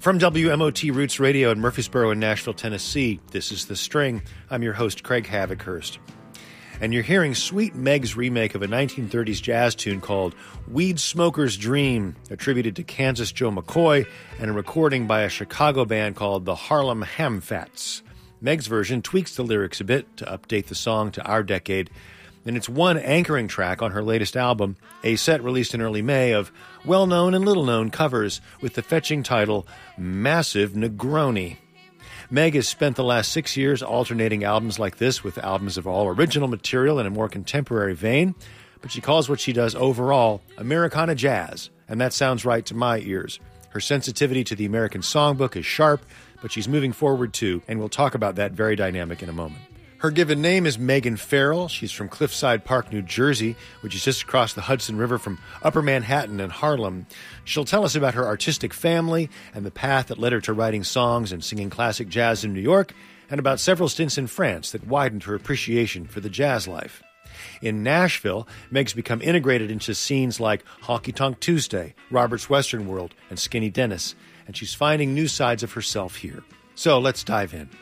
From WMOT Roots Radio in Murfreesboro and Nashville, Tennessee, this is The String. I'm your host, Craig Havikhurst. And you're hearing Sweet Meg's remake of a 1930s jazz tune called Weed Smoker's Dream, attributed to Kansas Joe McCoy, and a recording by a Chicago band called the Harlem Hamfats. Meg's version tweaks the lyrics a bit to update the song to our decade, and it's one anchoring track on her latest album, a set released in early May of well-known and little-known covers with the fetching title Massive Negroni. Meg has spent the last 6 years alternating albums like this with albums of all original material in a more contemporary vein, but she calls what she does overall Americana jazz, and that sounds right to my ears. Her sensitivity to the American songbook is sharp, but she's moving forward too, and we'll talk about that very dynamic in a moment. Her given name is Megan Farrell. She's from Cliffside Park, New Jersey, which is just across the Hudson River from Upper Manhattan and Harlem. She'll tell us about her artistic family and the path that led her to writing songs and singing classic jazz in New York, and about several stints in France that widened her appreciation for the jazz life. In Nashville, Meg's become integrated into scenes like Honky Tonk Tuesday, Robert's Western World, and Skinny Dennis, and she's finding new sides of herself here. So let's dive in.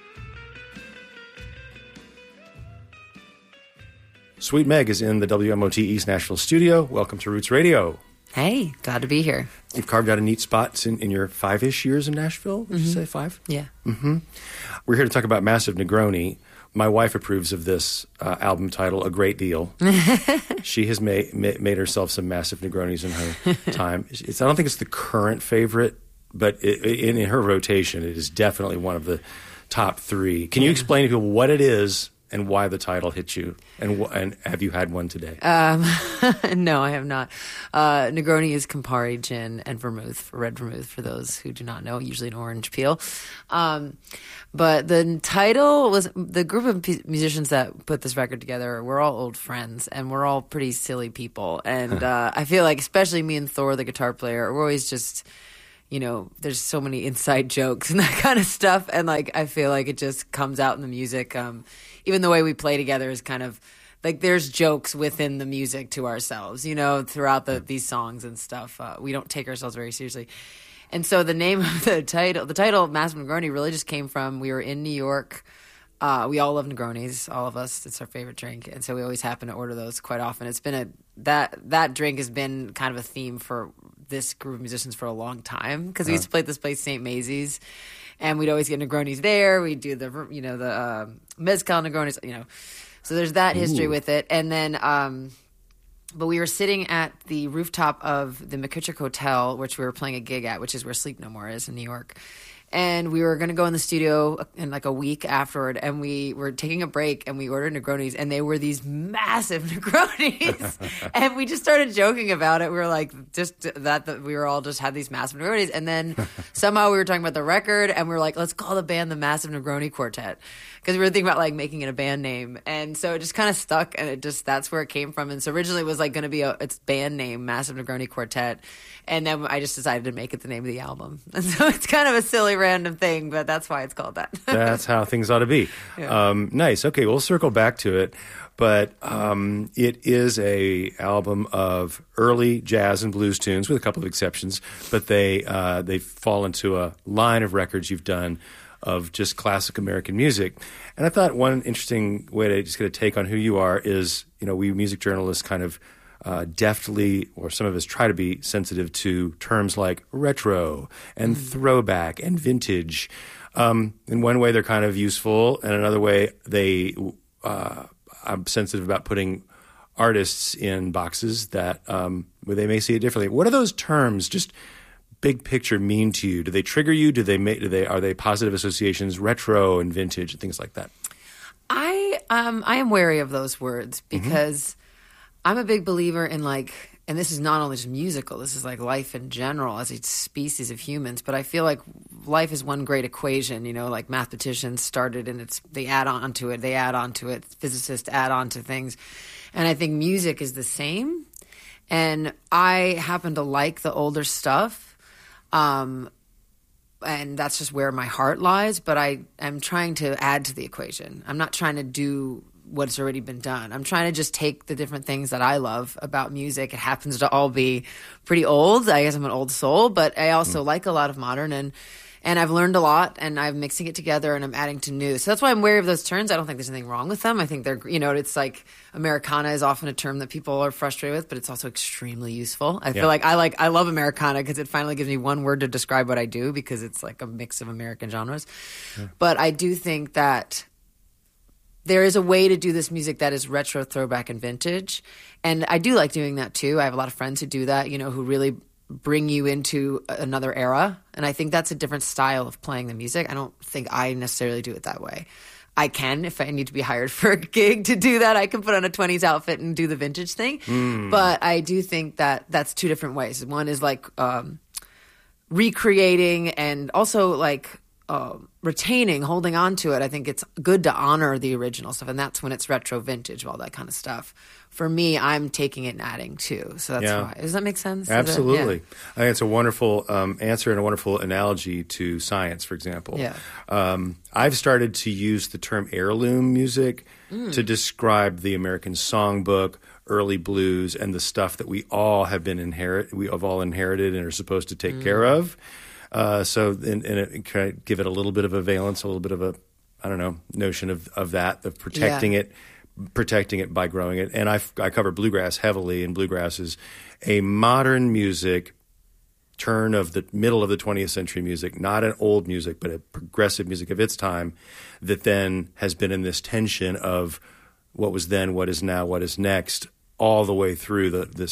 Sweet Meg is in the WMOT East Nashville studio. Welcome to Roots Radio. Hey, glad to be here. You've carved out a neat spot in your 5-ish years in Nashville. Would you say 5? Yeah. Mm-hmm. We're here to talk about Massive Negroni. My wife approves of this album title a great deal. She has made herself some Massive Negronis in her time. I don't think it's the current favorite, but in her rotation, it is definitely one of the top 3. Can you explain to people what it is and why the title hit you? And have you had one today? No, I have not. Negroni is Campari gin and vermouth, red vermouth, for those who do not know, usually an orange peel. But the title was, the group of musicians that put this record together, we're all old friends, and we're all pretty silly people. And I feel like, especially me and Thor, the guitar player, we're always just, you know, there's so many inside jokes and that kind of stuff. And like, I feel like it just comes out in the music. Even the way we play together is kind of like there's jokes within the music to ourselves, you know, throughout these songs and stuff. We don't take ourselves very seriously. And so the name of the title Massive Negroni really just came from, we were in New York. We all love Negronis, all of us. It's our favorite drink. And so we always happen to order those quite often. It's been that drink has been kind of a theme for this group of musicians for a long time, because we used to play at this place, St. Maisie's, and we'd always get Negronis there. We'd do the mezcal Negronis, you know. So there's that history with it. And then, but we were sitting at the rooftop of the McKittrick Hotel, which we were playing a gig at, which is where Sleep No More is in New York. And we were going to go in the studio in like a week afterward, and we were taking a break, and we ordered Negronis, and they were these massive Negronis. And we just started joking about it. We were like, just that we were all just had these massive Negronis. And then somehow we were talking about the record, and we were like, let's call the band the Massive Negroni Quartet, because we were thinking about like making it a band name. And so it just kind of stuck, and that's where it came from. And so originally it was like going to be its band name, Massive Negroni Quartet. And then I just decided to make it the name of the album. And so it's kind of a silly random thing, but that's why it's called that. That's how things ought to be. Yeah. Nice. Okay, we'll circle back to it. But it is a album of early jazz and blues tunes, with a couple of exceptions. But they fall into a line of records you've done of just classic American music. And I thought one interesting way to just get a take on who you are is, you know, we music journalists kind of deftly, or some of us try to be sensitive to terms like retro and throwback and vintage. In one way, they're kind of useful, and another way, I'm sensitive about putting artists in boxes that where they may see it differently. What do those terms, just big picture, mean to you? Do they trigger you? Are they positive associations, retro and vintage and things like that? I am wary of those words because I'm a big believer in like, and this is not only just musical, this is like life in general as a species of humans, but I feel like life is one great equation, you know, like mathematicians started and they add on to it, physicists add on to things. And I think music is the same. And I happen to like the older stuff. And that's just where my heart lies, but I am trying to add to the equation. I'm not trying to do what's already been done. I'm trying to just take the different things that I love about music. It happens to all be pretty old. I guess I'm an old soul, but I also like a lot of modern, and I've learned a lot, and I'm mixing it together, and I'm adding to new. So that's why I'm wary of those terms. I don't think there's anything wrong with them. I think they're, it's like Americana is often a term that people are frustrated with, but it's also extremely useful. I feel like I love Americana because it finally gives me one word to describe what I do, because it's like a mix of American genres. Yeah. But I do think that there is a way to do this music that is retro, throwback, and vintage. And I do like doing that too. I have a lot of friends who do that, who really bring you into another era. And I think that's a different style of playing the music. I don't think I necessarily do it that way. I can, if I need to be hired for a gig to do that, I can put on a 20s outfit and do the vintage thing. But I do think that that's two different ways. One is like recreating, and also like retaining, holding on to it. I think it's good to honor the original stuff, and that's when it's retro, vintage, all that kind of stuff. For me, I'm taking it and adding too. So that's why. Does that make sense? Absolutely. I think it's a wonderful answer and a wonderful analogy to science, for example. Yeah. I've started to use the term heirloom music to describe the American songbook, early blues, and the stuff that we all have inherited and are supposed to take care of. So it kind of give it a little bit of a valence, a little bit of a, notion of that, of protecting it by growing it. And I cover bluegrass heavily, and bluegrass is a modern music, turn of the middle of the 20th century music, not an old music, but a progressive music of its time, that then has been in this tension of what was then, what is now, what is next, all the way through the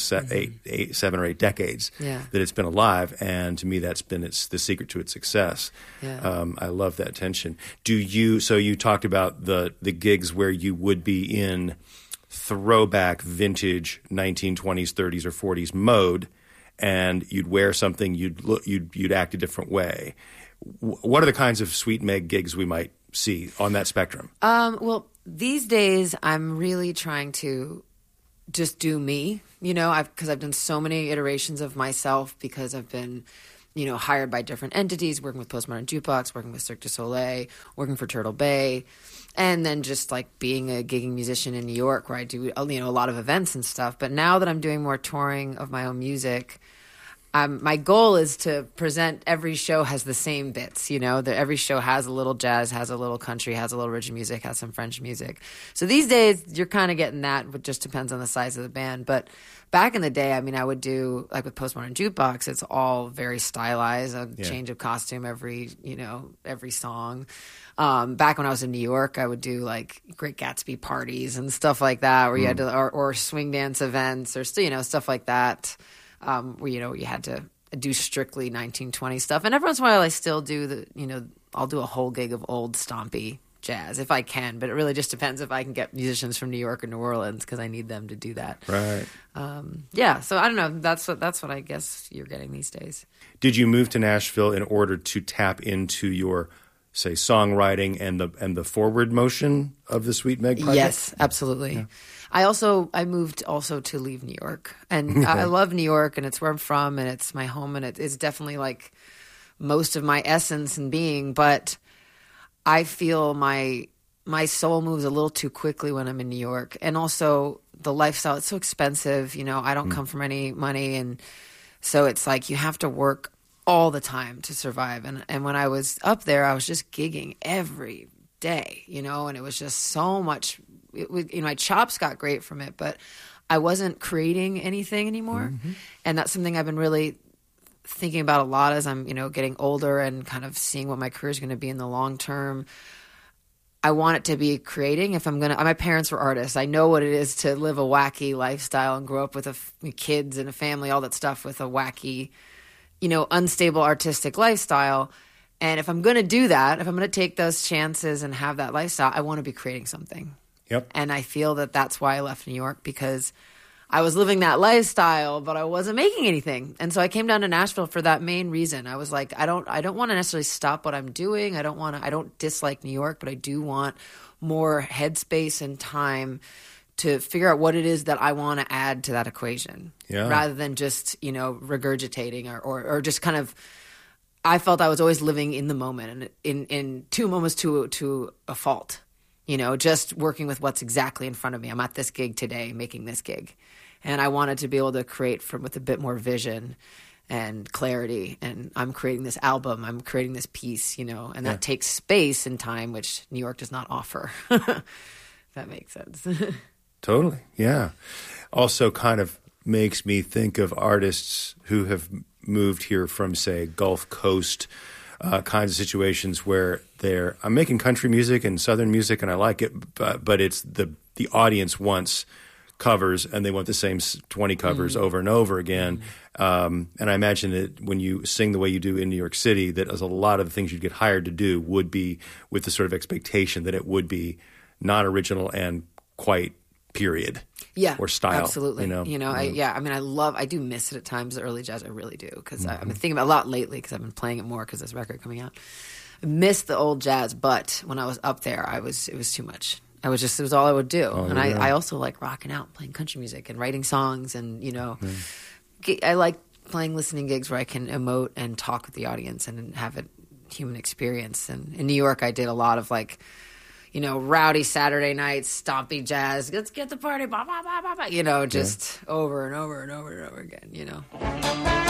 7 or 8 decades that it's been alive. And to me, it's the secret to its success. Yeah. I love that tension. So you talked about the gigs where you would be in throwback vintage 1920s, 30s, or 40s mode, and you'd wear something, you'd act a different way. What are the kinds of Sweet Meg gigs we might see on that spectrum? Well, these days I'm really trying to just do me, because I've done so many iterations of myself, because I've been, hired by different entities, working with Postmodern Jukebox, working with Cirque du Soleil, working for Turtle Bay, and then just like being a gigging musician in New York, where I do, a lot of events and stuff. But now that I'm doing more touring of my own music, my goal is to present every show has the same bits, every show has a little jazz, has a little country, has a little original music, has some French music. So these days you're kind of getting that, but just depends on the size of the band. But back in the day, I would do, like with Postmodern Jukebox, it's all very stylized, a change of costume every song. Back when I was in New York, I would do like Great Gatsby parties and stuff like that, where you had to, or swing dance events, or stuff like that. Where, you had to do strictly 1920 stuff. And every once in a while I still do I'll do a whole gig of old stompy jazz if I can, but it really just depends if I can get musicians from New York or New Orleans, because I need them to do that. Right. So I don't know. That's what I guess you're getting these days. Did you move to Nashville in order to tap into your, say, songwriting and the forward motion of the Sweet Meg project? Yes, absolutely. Yeah. I moved also to leave New York, and I love New York, and it's where I'm from, and it's my home, and it's definitely like most of my essence and being. But I feel my soul moves a little too quickly when I'm in New York, and also the lifestyle. It's so expensive, I don't come from any money, and so it's like you have to work all the time to survive. And when I was up there, I was just gigging every day, and it was just so much. My chops got great from it, but I wasn't creating anything anymore. And that's something I've been really thinking about a lot as I'm, getting older and kind of seeing what my career is going to be in the long term. I want it to be creating. My parents were artists. I know what it is to live a wacky lifestyle and grow up with kids and a family, all that stuff, with a wacky, unstable artistic lifestyle. And if I'm going to do that, if I'm going to take those chances and have that lifestyle, I want to be creating something. Yep. And I feel that that's why I left New York, because I was living that lifestyle, but I wasn't making anything. And so I came down to Nashville for that main reason. I was like, I don't want to necessarily stop what I'm doing. I don't dislike New York, but I do want more headspace and time to figure out what it is that I want to add to that equation, rather than just, regurgitating or just kind of. I felt I was always living in the moment and in two moments to a fault. just working with what's exactly in front of me. I'm at this gig today, making this gig. And I wanted to be able to create with a bit more vision and clarity. And I'm creating this album, I'm creating this piece, and that takes space and time, which New York does not offer. If that makes sense. Totally, yeah. Also kind of makes me think of artists who have moved here from, say, Gulf Coast kinds of situations where I'm making country music and Southern music and I like it, but it's the audience wants covers and they want the same 20 covers over and over again. And I imagine that when you sing the way you do in New York City, that as a lot of the things you'd get hired to do would be with the sort of expectation that it would be non-original and quite period. Yeah, or style. Absolutely. I do miss it at times, the early jazz. I really do, because I've been thinking about it a lot lately because I've been playing it more because there's a record coming out. I miss the old jazz, but when I was up there, it was too much. It was all I would do. I also like rocking out, playing country music and writing songs, and I like playing listening gigs where I can emote and talk with the audience and have a human experience. And in New York, I did a lot of rowdy Saturday nights, stompy jazz. Let's get the party, blah, blah, blah, blah, blah, just over and over and over and over again,